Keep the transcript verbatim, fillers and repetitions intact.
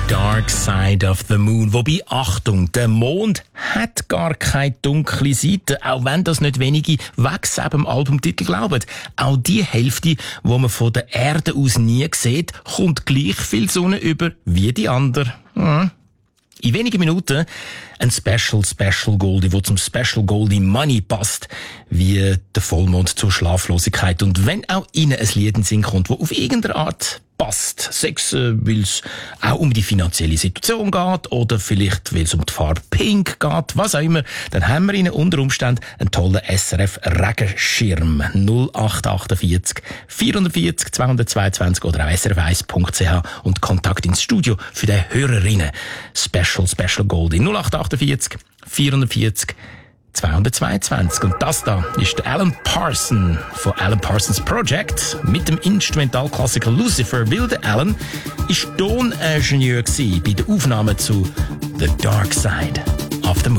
Dark Side of the Moon. Wobei, Achtung, der Mond hat gar keine dunkle Seite, auch wenn das nicht wenige wegen dem Albumtitel glauben. Auch die Hälfte, wo man von der Erde aus nie sieht, kommt gleich viel Sonne über wie die andere. Hm. In wenigen Minuten ein Special, Special Goldie, wo zum Special Goldie Money passt, wie der Vollmond zur Schlaflosigkeit. Und wenn auch Ihnen ein Lied in den Sinn kommt, wo auf irgendeine Art passt, sechs, äh, weil es auch um die finanzielle Situation geht oder vielleicht weil es um die Farbe Pink geht, was auch immer, dann haben wir Ihnen unter Umständen einen tollen S R F Regenschirm. null acht achtundvierzig vierundvierzig zweihundertzweiundzwanzig oder auch s r f eins punkt c h und Kontakt ins Studio für die Hörerinnen. Special, Special Goldie. null acht achtundvierzig vierundvierzig zweihundertzweiundzwanzig. Und das da ist der Alan Parsons von Alan Parsons Project mit dem Instrumentalklassiker Lucifer, weil der Alan ist Toningenieur bei der Aufnahme zu The Dark Side of the Moon.